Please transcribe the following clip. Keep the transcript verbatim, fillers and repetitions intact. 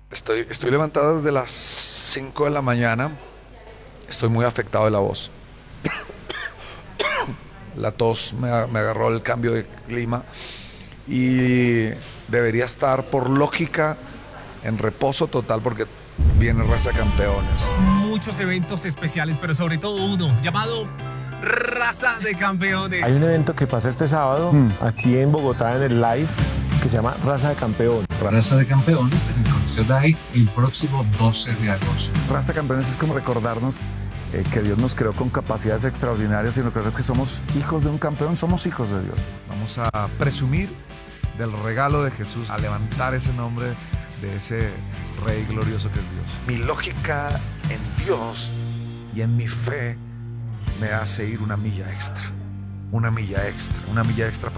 Estoy, estoy levantado desde las cinco de la mañana. Estoy muy afectado de la voz. La tos me, me agarró el cambio de clima y debería estar por lógica en reposo total porque viene Raza de Campeones. Muchos eventos especiales, pero sobre todo uno llamado Raza de Campeones. Hay un evento que pasa este sábado mm. aquí en Bogotá en el Live que se llama Raza de Campeón. Raza de Campeones en el Coliseo Live el próximo doce de agosto. Raza de Campeones es como recordarnos eh, que Dios nos creó con capacidades extraordinarias y recordar que somos hijos de un campeón, somos hijos de Dios. Vamos a presumir del regalo de Jesús, a levantar ese nombre de ese Rey glorioso que es Dios. Mi lógica en Dios y en mi fe me hace ir una milla extra, una milla extra, una milla extra.